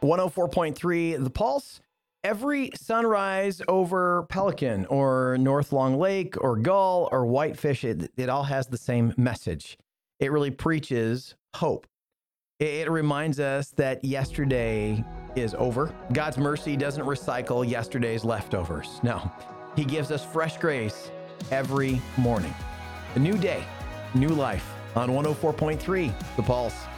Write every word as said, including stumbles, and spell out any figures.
one oh four point three The Pulse. Every sunrise over Pelican or North Long Lake or Gull or Whitefish, it, it all has the same message. It really preaches hope. It, it reminds us that yesterday is over. God's mercy doesn't recycle yesterday's leftovers. No, he gives us fresh grace every morning. A new day, new life on one oh four point three The Pulse.